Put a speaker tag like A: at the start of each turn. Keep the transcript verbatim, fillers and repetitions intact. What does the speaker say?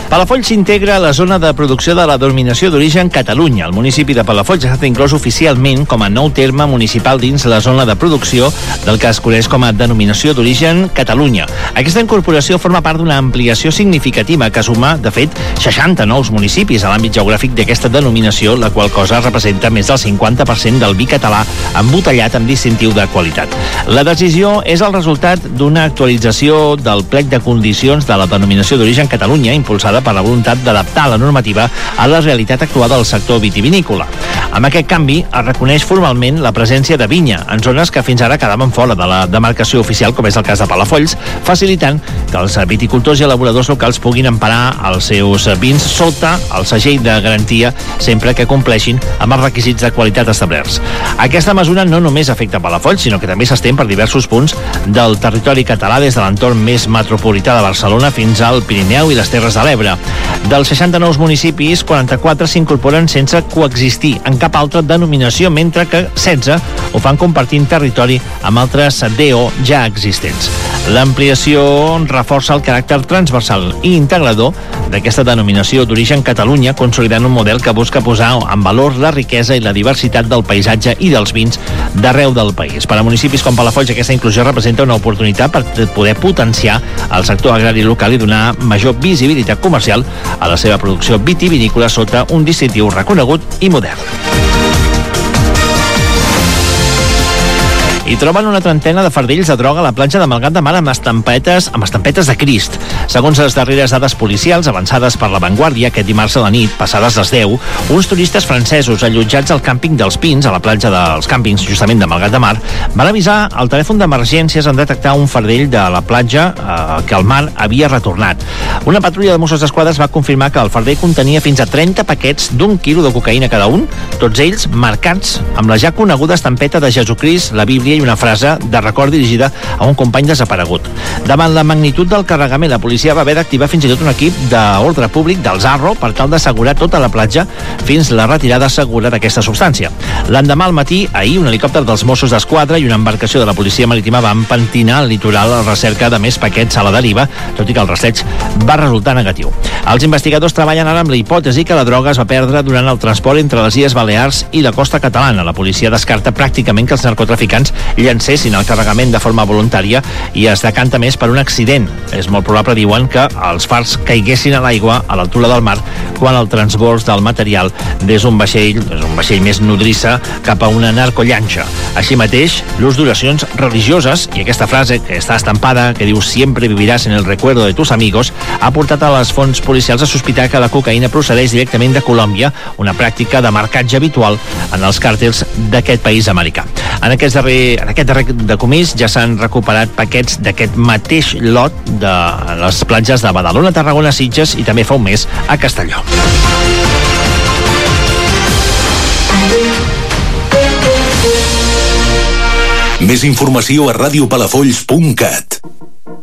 A: Palafolls s'integra a la zona de producció de la denominació d'origen Catalunya. El municipi de Palafolls ha estat inclòs oficialment com a nou terme municipal dins la zona de producció del que es coneix com a denominació d'origen Catalunya. Aquesta incorporació forma part d'una ampliació significativa que suma, de fet, seixanta nous municipis a l'àmbit geogràfic d'aquesta denominació, la qual cosa representa més del cinquanta per cent del vi català embotellat amb distintiu de qualitat. La decisió és el resultat d'una actualització del plec de condicions de la denominació d'origen Catalunya, impulsada per la voluntat d'adaptar la normativa a la realitat actual del sector vitivinícola. Amb aquest canvi es reconeix formalment la presència de vinya en zones que fins ara quedaven fora de la demarcació oficial, com és el cas de Palafolls, facilitant que els viticultors i elaboradors locals puguin emparar els seus vins sota el segell de garantia sempre que compleixin amb els requisits de qualitat establerts. Aquesta mesura no només afecta Palafolls, sinó que també s'estén per diversos punts del territori català, des de l'entorn més metropolità de Barcelona fins al Pirineu i les Terres de l'Ebre. Dels seixanta nous municipis, quaranta-quatre s'incorporen sense coexistir en cap altra denominació, mentre que setze ho fan compartint territori amb altres D O ja existents. L'ampliació reforça el caràcter transversal i integrador d'aquesta denominació d'origen Catalunya, consolidant un model que busca posar en valor la riquesa i la diversitat del paisatge i dels vins d'arreu del país. Per a municipis com Palafolls, aquesta inclusió representa una oportunitat per poder potenciar el sector agrari local i donar major visibilitat comercial a la seva producció vitivinícola sota un distintiu reconegut i modern. I troben una trentena de fardells de droga a la platja de Malgrat de Mar amb estampetes, amb estampetes de Crist. Segons les darreres dades policials avançades per La Vanguardia, aquest dimarts a la nit, passades les deu, uns turistes francesos allotjats al càmping dels Pins, a la platja dels càmpings justament de Malgrat de Mar, van avisar al telèfon d'emergències en detectar un fardell de la platja eh, que el mar havia retornat. Una patrulla de Mossos d'Esquadra va confirmar que el fardell contenia fins a trenta paquets d'un quilo de cocaïna cada un, tots ells marcats amb la ja coneguda estampeta de Jesucrist, la Bíblia i una frase de record dirigida a un company desaparegut. Davant la magnitud del carregament, la policia va haver d'activar fins i tot un equip d'ordre públic del Zarro per tal d'assegurar tota la platja fins la retirada segura d'aquesta substància. L'endemà al matí, ahir, un helicòpter dels Mossos d'Esquadra i una embarcació de la policia marítima van pentinar el litoral a la recerca de més paquets a la deriva, tot i que el rastreig va resultar negatiu. Els investigadors treballen ara amb la hipòtesi que la droga es va perdre durant el transport entre les Illes Balears i la costa catalana. La policia descarta pràcticament que els narcotraficants llancessin el carregament de forma voluntària i es decanta més per un accident. És molt probable, diuen, que els fars caiguessin a l'aigua a l'altura del mar quan el transbors del material des d'un vaixell, des un vaixell més nodrissa cap a una narcollanxa. Així mateix, l'ús d'oracions religioses i aquesta frase que està estampada, que diu «Siempre vivirás en el recuerdo de tus amigos», ha portat a les fonts policials a sospitar que la cocaïna procedeix directament de Colòmbia, una pràctica de marcatge habitual en els càrtels d'aquest país americà. En aquest darrer, en aquest darrer decomís ja s'han recuperat paquets d'aquest mateix lot de les platges de Badalona, Tarragona, Sitges i també fa un mes a Castelló.
B: Més informació a radiopalafolls punt cat.